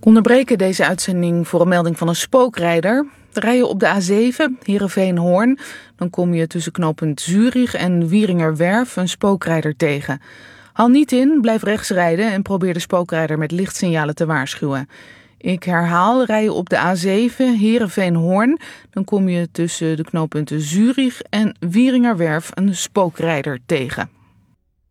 Ik onderbreken deze uitzending voor een melding van een spookrijder. Rij je op de A7, Heerenveen-Hoorn, dan kom je tussen knooppunt Zurich en Wieringerwerf een spookrijder tegen. Haal niet in, blijf rechts rijden en probeer de spookrijder met lichtsignalen te waarschuwen. Ik herhaal, rij je op de A7, Heerenveen-Hoorn, dan kom je tussen de knooppunten Zurich en Wieringerwerf een spookrijder tegen.